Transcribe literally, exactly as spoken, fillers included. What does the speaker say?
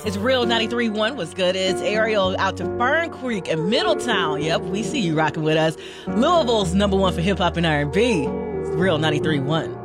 It's Real ninety-three point one. What's good? It's Ariel out to Fern Creek and Middletown. Yep, we see you rocking with us. Louisville's number one for hip hop and R and B. It's Real ninety-three point one.